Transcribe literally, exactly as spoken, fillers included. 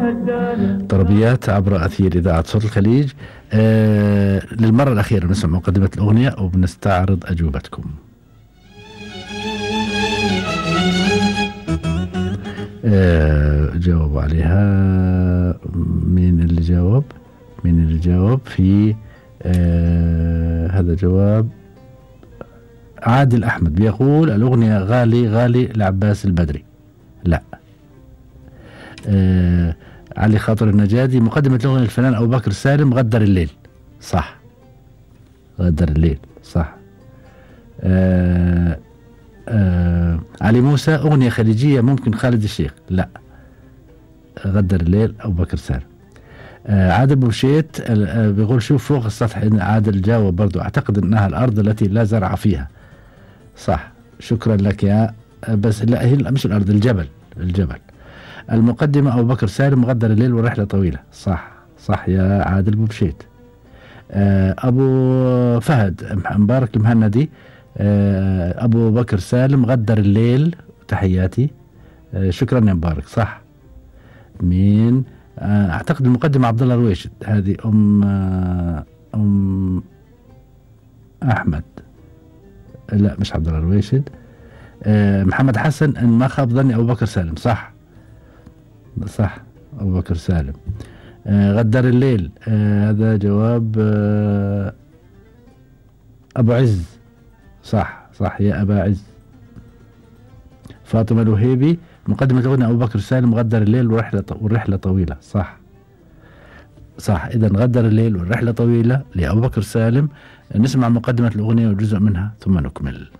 طربيات عبر أثير إذاعة صوت الخليج. آه للمرة الأخيرة نسمع مقدمة الأغنية وبنستعرض أجوبتكم. آه جاوب عليها مين اللي جاوب مين اللي جاوب في آه هذا جواب عادل أحمد، بيقول الأغنية غالي غالي لعباس البدري. لا. آه علي خاطر النجادي، مقدمة الأغنية الفنان أبو بكر سالم، غدر الليل. صح، غدر الليل صح. آه آه علي موسى، أغنية خليجية ممكن خالد الشيخ. لا، غدر الليل أبو بكر سالم. آه عادل بوشيت آه بيقول شوف فوق السطح. عادل جاوب برضو، أعتقد أنها الأرض التي لا زرع فيها. صح، شكرا لك يا بس لا، هي مش الأرض، الجبل الجبل. المقدمة أبو بكر سالم، غدر الليل والرحلة طويلة. صح صح يا عادل بوشيت. آه أبو فهد مبارك المهندي، آه أبو بكر سالم، غدر الليل، تحياتي. آه شكرا يا مبارك. صح. مين؟ آه أعتقد المقدمة عبد الله الرويشد، هذه أم آه أم أحمد. لا مش عبد الله الرويشد. آه محمد حسن، إن ما خاب ظني أبو بكر سالم. صح صح، أبو بكر سالم. آه غدر الليل، آه هذا جواب آه أبو عز. صح صح يا أبا عز. فاطمة الوهيبي، مقدمة الأغنية أبو بكر سالم، غدر الليل والرحلة والرحلة طويلة. صح صح، إذا غدر الليل والرحلة طويلة لأبو بكر سالم. نسمع مقدمة الأغنية وجزء منها ثم نكمل.